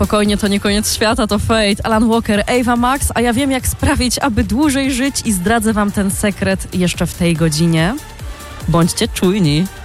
Spokojnie, to nie koniec świata, to Fate, Alan Walker, Ava Max, a ja wiem, jak sprawić, aby dłużej żyć i zdradzę wam ten sekret jeszcze w tej godzinie. Bądźcie czujni.